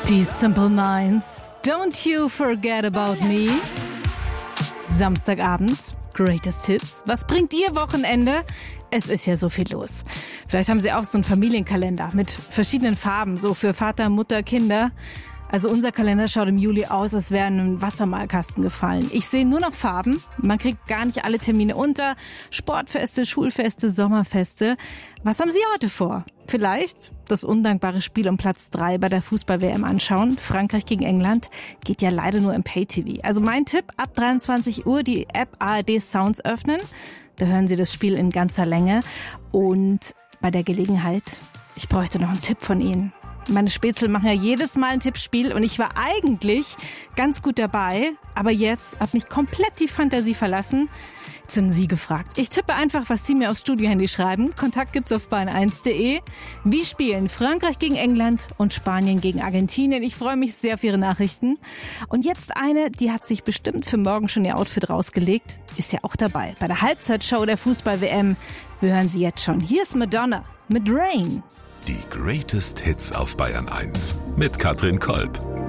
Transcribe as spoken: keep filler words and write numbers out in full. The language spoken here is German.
Die Simple Minds, Don't You Forget About Me. Samstagabend, Greatest Hits. Was bringt ihr Wochenende? Es ist ja so viel los. Vielleicht haben Sie auch so einen Familienkalender mit verschiedenen Farben, so für Vater, Mutter, Kinder. Also unser Kalender schaut im Juli aus, als wäre ein Wassermalkasten gefallen. Ich sehe nur noch Farben. Man kriegt gar nicht alle Termine unter. Sportfeste, Schulfeste, Sommerfeste. Was haben Sie heute vor? Vielleicht das undankbare Spiel um Platz drei bei der Fußball-W M anschauen. Frankreich gegen England geht ja leider nur im Pay-T V. Also mein Tipp, ab dreiundzwanzig Uhr die App A R D Sounds öffnen. Da hören Sie das Spiel in ganzer Länge. Und bei der Gelegenheit, ich bräuchte noch einen Tipp von Ihnen. Meine Spätzle machen ja jedes Mal ein Tippspiel und ich war eigentlich ganz gut dabei, aber jetzt hat mich komplett die Fantasie verlassen. Jetzt sind Sie gefragt. Ich tippe einfach, was Sie mir aufs Studiohandy schreiben. Kontakt gibt's auf bayern eins punkt de. Wie spielen Frankreich gegen England und Spanien gegen Argentinien? Ich freue mich sehr auf Ihre Nachrichten. Und jetzt eine, die hat sich bestimmt für morgen schon ihr Outfit rausgelegt. Ist ja auch dabei bei der Halbzeitshow der Fußball-W M. Wir hören sie jetzt schon. Hier ist Madonna mit Rain. Die Greatest Hits auf Bayern eins mit Katrin Kolb.